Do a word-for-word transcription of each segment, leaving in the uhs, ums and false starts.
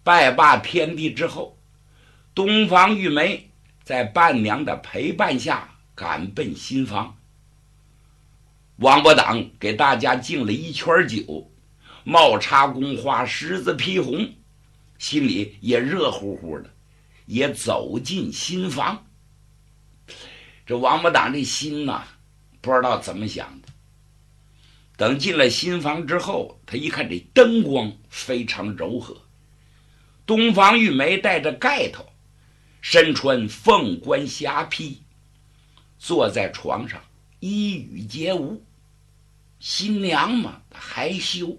拜罢天地之后，东方玉梅在伴娘的陪伴下赶奔新房。王八党给大家敬了一圈酒，冒插宫花，狮子披红，心里也热乎乎的，也走进新房。这王八党这心呐、啊，不知道怎么想的。等进了新房之后，他一看这灯光非常柔和，东方玉梅带着盖头，身穿凤冠霞帔，坐在床上一语皆无。新娘嘛，害羞，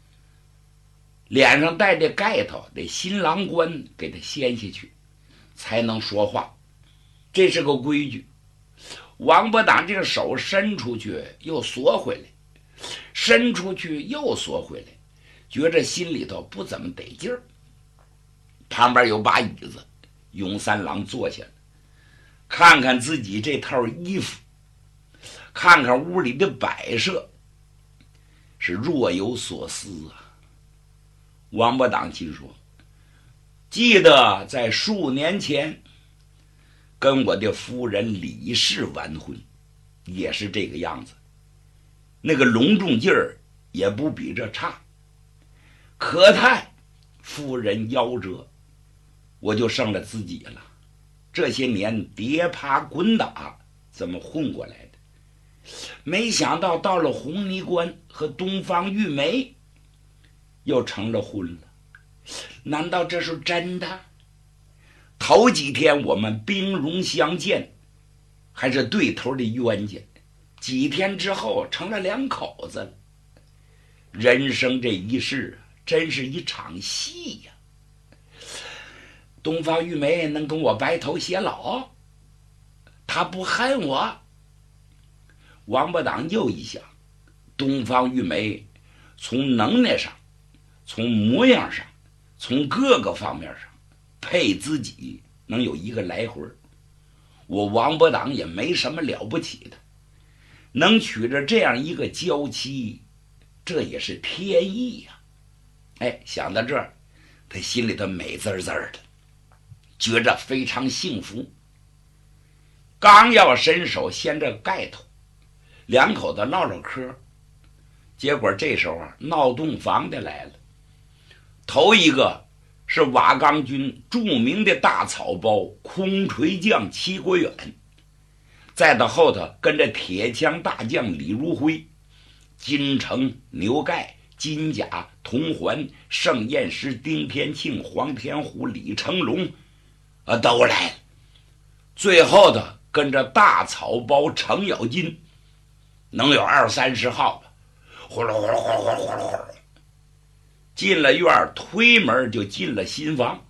脸上带着盖头，得新郎官给他掀下去才能说话，这是个规矩。王八党这个手伸出去又缩回来，伸出去又缩回来，觉着心里头不怎么得劲儿。旁边有把椅子，永三郎坐下了，看看自己这套衣服，看看屋里的摆设，是若有所思啊。王八党心说，记得在数年前跟我的夫人李氏完婚，也是这个样子，那个隆重劲儿也不比这差。可叹夫人夭折，我就剩了自己了。这些年跌爬滚打，怎么混过来的？没想到到了红泥关和东方玉梅又成了婚了，难道这是真的？头几天我们兵戎相见，还是对头的冤家，几天之后成了两口子了。人生这一世真是一场戏呀！东方玉梅能跟我白头偕老，她不恨我。王八党又一想，东方玉梅从能耐上，从模样上，从各个方面上配自己能有一个来回，我王八党也没什么了不起的，能娶着这样一个娇妻，这也是天意呀、啊！哎，想到这儿，他心里头美滋滋的，觉着非常幸福。刚要伸手掀着盖头，两口子唠唠嗑，结果这时候啊，闹洞房的来了。头一个是瓦岗军著名的大草包空锤将齐国远，再到后头跟着铁枪大将李如辉、金城、牛盖、金甲、童环、盛彦师、丁天庆、黄天虎、李成龙啊，都来了。最后的跟着大草包程咬金，能有二三十号吧，呼噜呼噜呼噜呼噜呼噜呼噜，进了院，推门就进了新房。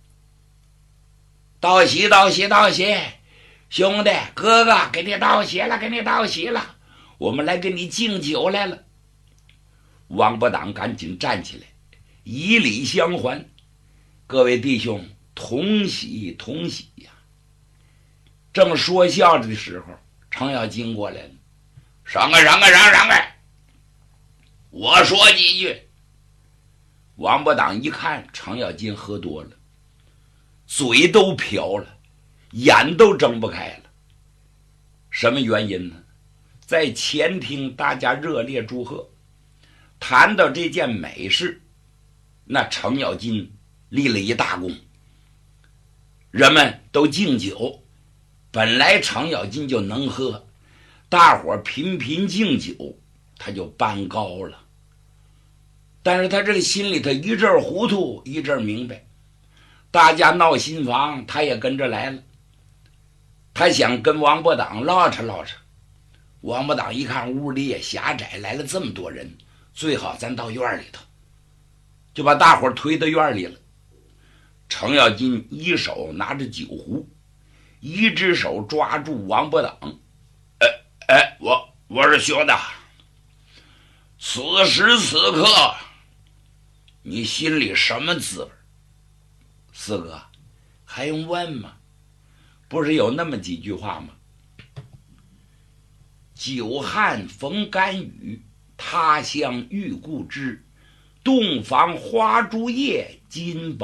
道喜道喜道喜，兄弟哥哥，给你道喜了，给你道喜了，我们来给你敬酒来了。王八党赶紧站起来，以礼相还。各位弟兄，同喜同喜呀！正说笑着的时候，程咬金过来了，上开上开上开上开，我说几句。王八党一看程咬金喝多了，嘴都瓢了，眼都睁不开了。什么原因呢？在前厅大家热烈祝贺，谈到这件美事，那程咬金立了一大功，人们都敬酒。本来程咬金就能喝，大伙频频敬酒，他就搬高了。但是他这个心里头一阵糊涂一阵明白，大家闹新房，他也跟着来了。他想跟王八党唠扯唠扯，王八党一看屋里也狭窄，来了这么多人，最好咱到院里头，就把大伙推到院里了。程咬金一手拿着酒壶，一只手抓住王八党，哎哎，我我说兄弟，此时此刻你心里什么滋味？四哥，还用问吗？不是有那么几句话吗？久旱逢甘雨，他乡遇故知，洞房花烛夜，金榜